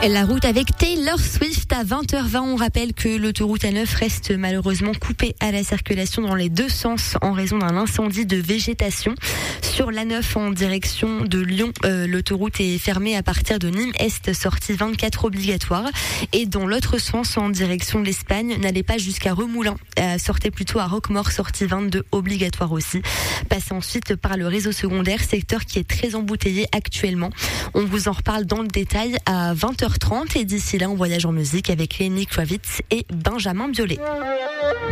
La route avec Taylor Swift à 20h20. On rappelle que l'autoroute A9 reste malheureusement coupée à la circulation dans les deux sens en raison d'un incendie de végétation. Sur l'A9 en direction de Lyon, l'autoroute est fermée à partir de Nîmes-Est, sortie 24 obligatoire. Et dans l'autre sens en direction de l'Espagne, n'allez pas jusqu'à Remoulins. Sortez plutôt à Roquemort, sortie 22 obligatoire aussi. Passez ensuite par le réseau secondaire, secteur qui est très embouteillé actuellement. On vous en reparle dans le détail à 20h30 et d'ici là on voyage en musique avec Lenny Kravitz et Benjamin Biolay.